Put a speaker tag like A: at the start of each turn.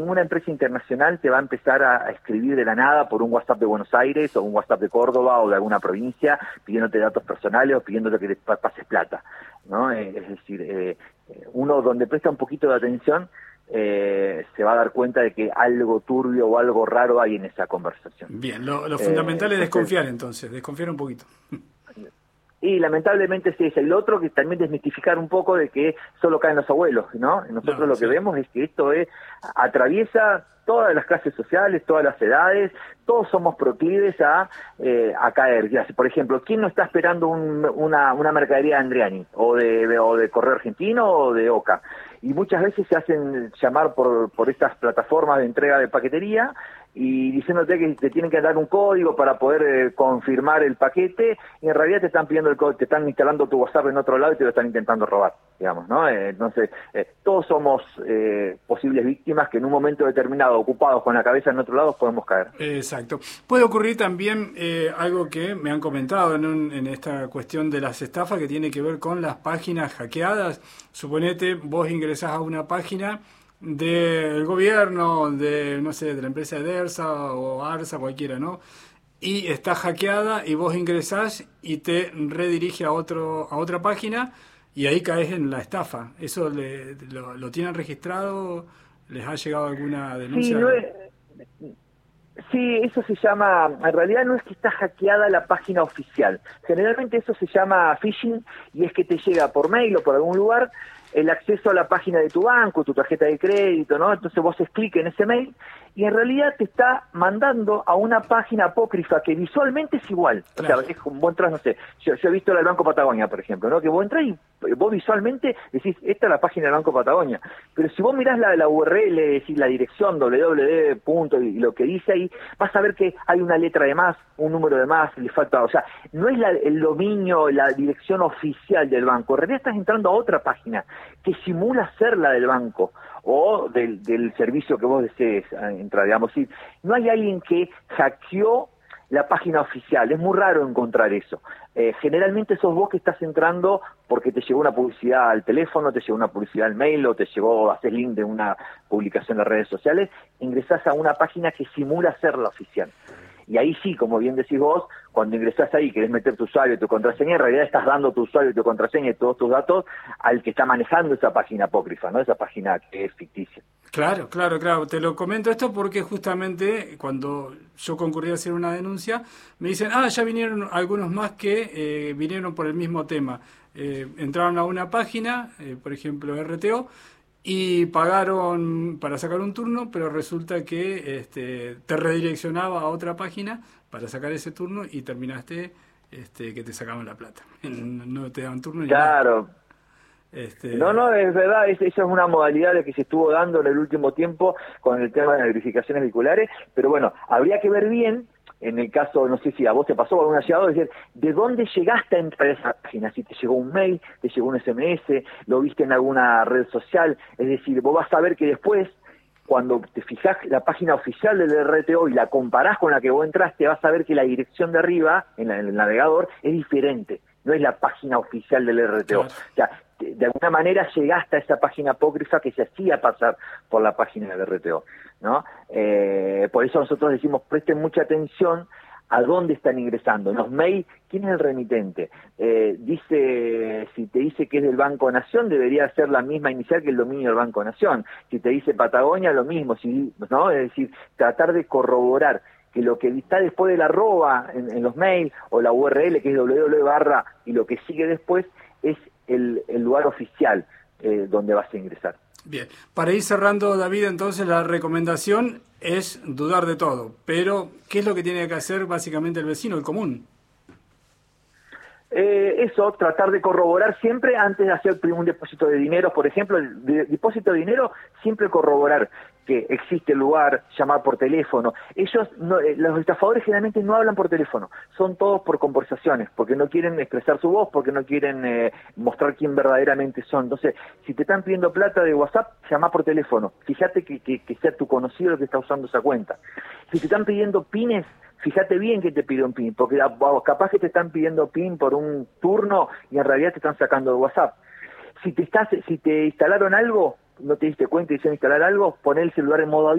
A: Una empresa internacional te va a empezar a escribir de la nada por un WhatsApp de Buenos Aires o un WhatsApp de Córdoba o de alguna provincia pidiéndote datos personales o pidiéndote que le pases plata, ¿no? Es decir, uno donde presta un poquito de atención se va a dar cuenta de que algo turbio o algo raro hay en esa conversación.
B: Bien, lo fundamental es desconfiar entonces, desconfiar un poquito.
A: Y lamentablemente sí es el otro, que también desmitificar un poco de que solo caen los abuelos, ¿no? Nosotros lo que vemos es que esto atraviesa todas las clases sociales, todas las edades, todos somos proclives a caer. Ya, por ejemplo, ¿quién no está esperando una mercadería de Andriani o de Correo Argentino o de Oca? Y muchas veces se hacen llamar por estas plataformas de entrega de paquetería y diciéndote que te tienen que dar un código para poder confirmar el paquete, y en realidad te están pidiendo el código, te están instalando tu WhatsApp en otro lado y te lo están intentando robar, digamos, ¿no? Entonces, todos somos posibles víctimas que en un momento determinado, ocupados con la cabeza en otro lado, podemos caer.
B: Exacto. Puede ocurrir también algo que me han comentado en esta cuestión de las estafas, que tiene que ver con las páginas hackeadas. Suponete, vos ingresás a una página del gobierno, no sé, de la empresa Edersa o Arsa, cualquiera, ¿no? Y está hackeada y vos ingresás y te redirige a otra página y ahí caes en la estafa. ¿Eso lo tienen registrado? ¿Les ha llegado alguna denuncia?
A: Sí, eso se llama, en realidad no es que está hackeada la página oficial. Generalmente eso se llama phishing y es que te llega por mail o por algún lugar el acceso a la página de tu banco, tu tarjeta de crédito, ¿no? Entonces vos haces clic en ese mail y en realidad te está mandando a una página apócrifa que visualmente es igual. Claro. O sea, es como vos entras, no sé, yo he visto la del Banco Patagonia, por ejemplo, ¿no? Que vos entras y vos visualmente decís, esta es la página del Banco Patagonia. Pero si vos mirás la URL, decís la dirección www. Y lo que dice ahí, vas a ver que hay una letra de más, un número de más, le falta, o sea, no es el dominio, la dirección oficial del banco. En realidad estás entrando a otra página que simula ser la del banco o del servicio que vos desees entrar, digamos. Si no hay alguien que hackeó la página oficial, es muy raro encontrar eso. Generalmente sos vos que estás entrando porque te llegó una publicidad al teléfono, te llegó una publicidad al mail o te llegó, haces link de una publicación en las redes sociales, ingresás a una página que simula ser la oficial. Y ahí sí, como bien decís vos, cuando ingresás ahí, querés meter tu usuario y tu contraseña, en realidad estás dando tu usuario y tu contraseña y todos tus datos al que está manejando esa página apócrifa, ¿no? Esa página que es ficticia.
B: Claro. Te lo comento esto porque justamente cuando yo concurrí a hacer una denuncia, me dicen, ya vinieron algunos más que vinieron por el mismo tema. Entraron a una página, por ejemplo RTO, y pagaron para sacar un turno, pero resulta que te redireccionaba a otra página para sacar ese turno y terminaste que te sacaban la plata. No te daban turno ni
A: claro.
B: nada.
A: No, es verdad, esa es una modalidad de que se estuvo dando en el último tiempo con el tema de las verificaciones vehiculares, pero bueno, habría que ver bien, en el caso, no sé si a vos te pasó o a algún allegado, es decir, ¿de dónde llegaste a entrar a esa página? Si te llegó un mail, te llegó un SMS, lo viste en alguna red social, es decir, vos vas a ver que después, cuando te fijás la página oficial del RTO y la comparás con la que vos entraste, vas a ver que la dirección de arriba, en el navegador, es diferente, no es la página oficial del RTO. Claro. O sea, de alguna manera llegaste a esa página apócrifa que se hacía pasar por la página del RTO, ¿no? Por eso nosotros decimos, presten mucha atención a dónde están ingresando. En los mails, ¿quién es el remitente? Si te dice que es del Banco Nación, debería ser la misma inicial que el dominio del Banco Nación. Si te dice Patagonia, lo mismo, ¿no? Es decir, tratar de corroborar que lo que está después del arroba en los mails, o la URL que es www/ y lo que sigue después es el lugar oficial donde vas a ingresar.
B: Bien, para ir cerrando, David, entonces la recomendación es dudar de todo, pero ¿qué es lo que tiene que hacer básicamente el vecino, el común?
A: Eso, tratar de corroborar siempre antes de hacer un depósito de dinero, por ejemplo, el depósito de dinero, siempre corroborar que existe el lugar, llamar por teléfono. Los estafadores generalmente no hablan por teléfono, son todos por conversaciones, porque no quieren expresar su voz, porque no quieren mostrar quién verdaderamente son. Entonces, si te están pidiendo plata de WhatsApp, llama por teléfono, fíjate que sea tu conocido el que está usando esa cuenta. Si te están pidiendo pines, fíjate bien que te pide un PIN, porque capaz que te están pidiendo PIN por un turno y en realidad te están sacando de WhatsApp. Si te instalaron algo, no te diste cuenta y hicieron instalar algo, poné el celular en modo avión